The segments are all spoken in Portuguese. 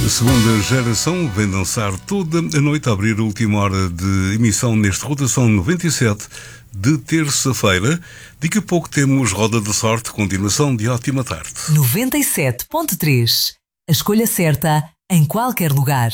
A segunda geração vem dançar toda a noite a abrir a última hora de emissão neste Rotação 97 de terça-feira. Daqui a pouco temos Roda da Sorte, continuação de ótima tarde. 97.3. A escolha certa em qualquer lugar.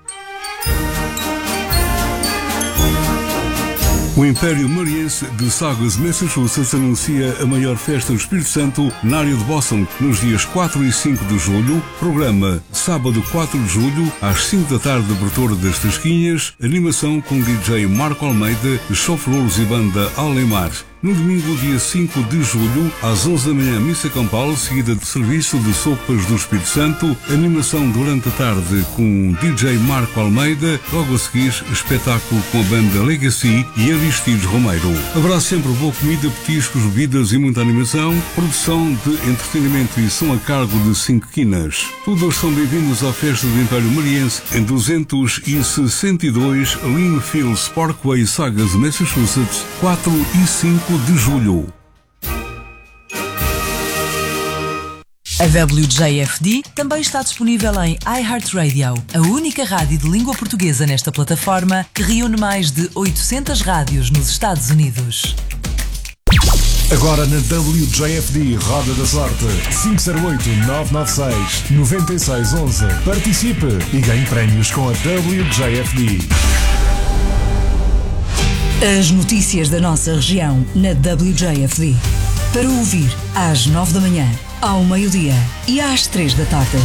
O Império Mariense de Saugus, Massachusetts, anuncia a maior festa do Espírito Santo na área de Boston nos dias 4 e 5 de julho. Programa sábado 4 de julho, às 5 da tarde, abertura das Tasquinhas, animação com DJ Marco Almeida, Choflouros e banda Alemar. No domingo, dia 5 de julho, às 11 da manhã, missa campal, seguida de serviço de sopas do Espírito Santo, animação durante a tarde com DJ Marco Almeida, logo a seguir, espetáculo com a banda Legacy e Aristides Romeiro. Haverá sempre boa comida, petiscos, bebidas e muita animação, produção de entretenimento e som a cargo de 5 quinas. Todos são bem-vindos à festa do Império Mariense em 262 Linfield Parkway, Saugus, Massachusetts, 4 e 5 de julho. A WJFD também está disponível em iHeartRadio, a única rádio de língua portuguesa nesta plataforma que reúne mais de 800 rádios nos Estados Unidos. Agora na WJFD Roda da Sorte 508-996-9611. Participe e ganhe prémios com a WJFD. As notícias da nossa região na WJFD. Para ouvir às 9 da manhã, ao meio-dia e às 3 da tarde.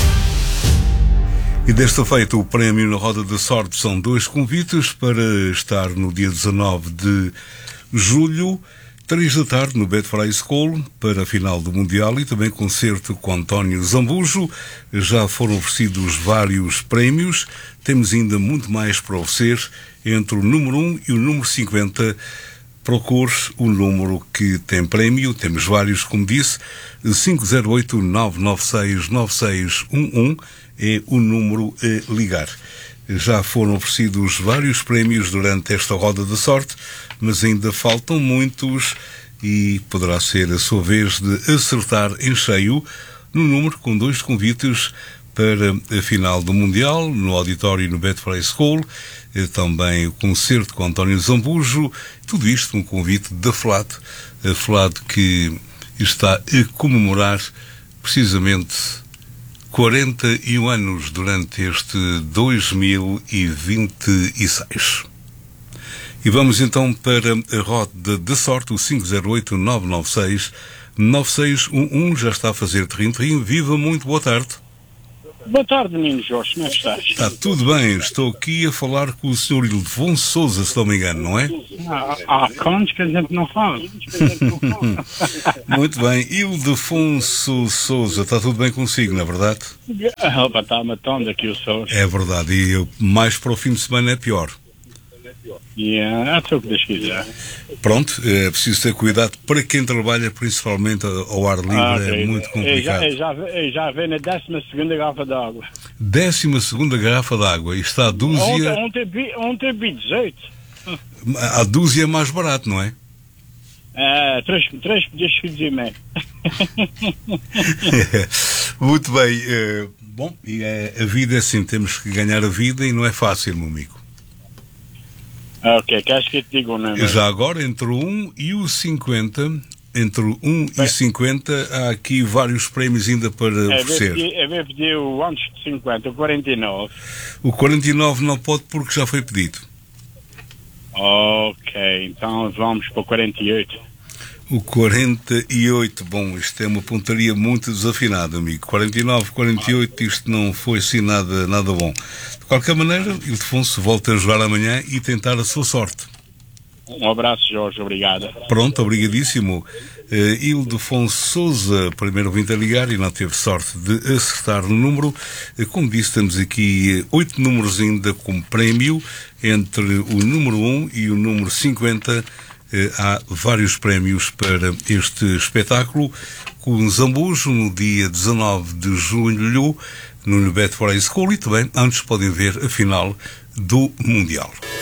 E desta feita, o prémio na Roda da Sorte são 2 convites para estar no dia 19 de julho, 3 da tarde, no Bedford School, para a final do Mundial, e também concerto com António Zambujo. Já foram oferecidos vários prémios, temos ainda muito mais para oferecer. Entre o número 1 e o número 50, procure o número que tem prémio. Temos vários, como disse. 508-996-9611 é o número a ligar. Já foram oferecidos vários prémios durante esta Roda da Sorte, mas ainda faltam muitos e poderá ser a sua vez de acertar em cheio no número, com 2 convites para a final do Mundial, no auditório no Bedford School, também o concerto com António Zambujo, tudo isto um convite da FLAD, a FLAD que está a comemorar precisamente 41 anos durante este 2026. E vamos então para a Roda da Sorte, o 508-996-9611, já está a fazer terrim. Viva, muito boa tarde. Boa tarde, menino Jorge, como é que estás? Está tudo bem, estou aqui a falar com o Sr. Ildefonso Souza, se não me engano, não é? Há contos que a gente não fala. Muito bem, Ildefonso Souza, está tudo bem consigo, não é verdade? Está matando aqui o sol. É verdade, e mais para o fim de semana é pior. É o que Deus quiser. Pronto, é preciso ter cuidado para quem trabalha principalmente ao ar livre, é muito complicado. Já vem na 12ª garrafa d'água. 12ª garrafa d'água, e está a dúzia... Ontem vi 18. A dúzia é mais barato, não é? 3 pedidos e meio. Muito bem, bom, e a vida é assim, temos que ganhar a vida e não é fácil, meu amigo. Ok, queres que eu te diga o número? Já agora, entre o 1 e o 50, entre o 1 e 50, há aqui vários prémios ainda para oferecer. Eu vou pedir o antes de 50, o 49. O 49 não pode porque já foi pedido. Ok, então vamos para o 48. O 48, bom, isto é uma pontaria muito desafinada, amigo. 49, 48, isto não foi assim nada bom. De qualquer maneira, Ildefonso volta a jogar amanhã e tentar a sua sorte. Um abraço, Jorge, obrigado. Pronto, obrigadíssimo. Ildefonso Souza, primeiro vim a ligar e não teve sorte de acertar no número. Como disse, temos aqui 8 números ainda como prémio. Entre o número 1 e o número 50 há vários prémios para este espetáculo com Zambujo no dia 19 de julho no Bedford School, e também antes podem ver a final do Mundial.